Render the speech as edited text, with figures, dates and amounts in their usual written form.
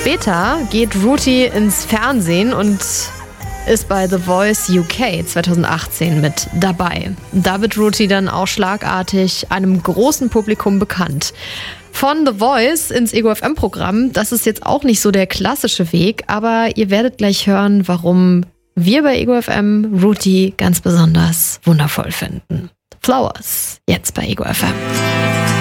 später geht Ruti ins Fernsehen und ist bei The Voice UK 2018 mit dabei. Da wird Ruti dann auch schlagartig einem großen Publikum bekannt. Von The Voice ins Ego FM-Programm, das ist jetzt auch nicht so der klassische Weg, aber ihr werdet gleich hören, warum wir bei Ego FM Ruti ganz besonders wundervoll finden. Flowers, jetzt bei Ego FM.